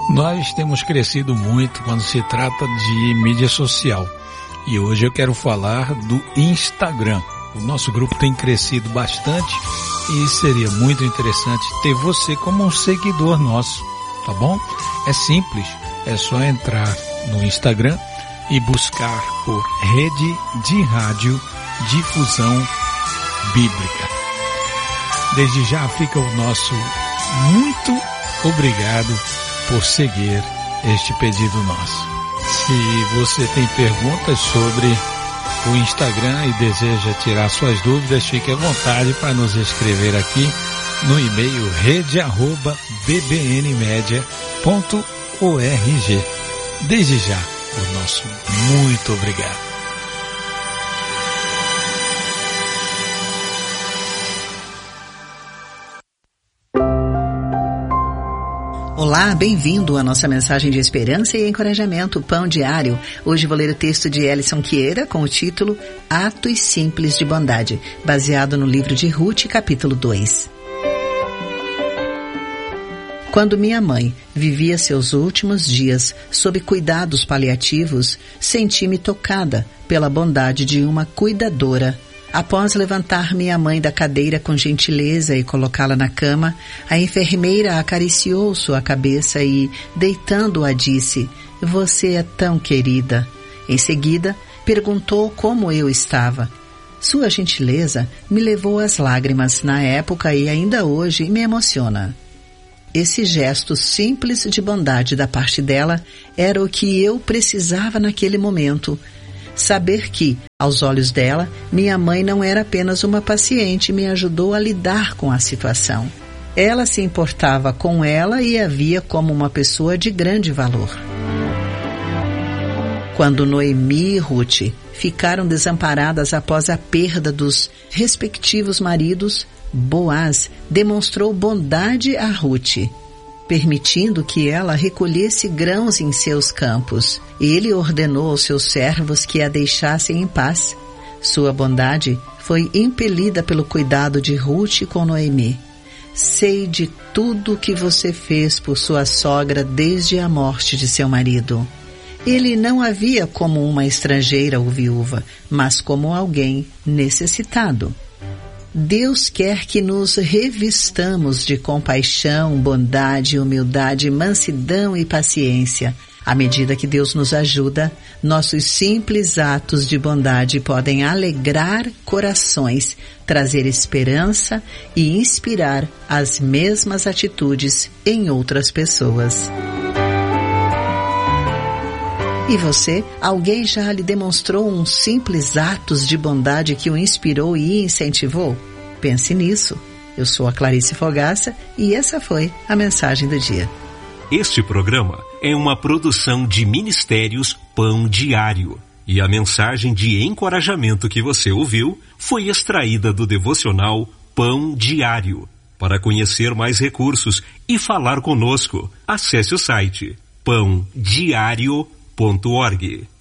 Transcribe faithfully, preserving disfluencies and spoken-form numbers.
Nós temos crescido muito quando se trata de mídia social e hoje eu quero falar do Instagram. O nosso grupo tem crescido bastante e seria muito interessante ter você como um seguidor nosso, tá bom? É simples, é só entrar no Instagram e buscar por Rede de Rádio Difusão Bíblica. Desde já fica o nosso muito obrigado por seguir este pedido nosso. Se você tem perguntas sobre o Instagram e deseja tirar suas dúvidas, fique à vontade para nos escrever aqui no e-mail rede arroba b b n media ponto org. Desde já, o nosso muito obrigado. Olá, bem-vindo à nossa mensagem de esperança e encorajamento, Pão Diário. Hoje vou ler o texto de Ellison Quieira com o título Atos Simples de Bondade, baseado no livro de Ruth, capítulo dois. Quando minha mãe vivia seus últimos dias sob cuidados paliativos, senti-me tocada pela bondade de uma cuidadora. Após levantar minha mãe da cadeira com gentileza e colocá-la na cama, a enfermeira acariciou sua cabeça e, deitando-a, disse: "Você é tão querida." Em seguida, perguntou como eu estava. Sua gentileza me levou às lágrimas na época e ainda hoje me emociona. Esse gesto simples de bondade da parte dela era o que eu precisava naquele momento. Saber que, aos olhos dela, minha mãe não era apenas uma paciente me ajudou a lidar com a situação. Ela se importava com ela e a via como uma pessoa de grande valor. Quando Noemi e Ruth ficaram desamparadas após a perda dos respectivos maridos, Boaz demonstrou bondade a Ruth, permitindo que ela recolhesse grãos em seus campos. Ele ordenou aos seus servos que a deixassem em paz. Sua bondade foi impelida pelo cuidado de Ruth com Noemi. Sei de tudo que você fez por sua sogra desde a morte de seu marido. Ele não a via como uma estrangeira ou viúva, mas como alguém necessitado. Deus quer que nos revistamos de compaixão, bondade, humildade, mansidão e paciência. À medida que Deus nos ajuda, nossos simples atos de bondade podem alegrar corações, trazer esperança e inspirar as mesmas atitudes em outras pessoas. E você? Alguém já lhe demonstrou uns simples atos de bondade que o inspirou e incentivou? Pense nisso. Eu sou a Clarice Fogaça e essa foi a mensagem do dia. Este programa é uma produção de Ministérios Pão Diário. E a mensagem de encorajamento que você ouviu foi extraída do devocional Pão Diário. Para conhecer mais recursos e falar conosco, acesse o site pão diário ponto org.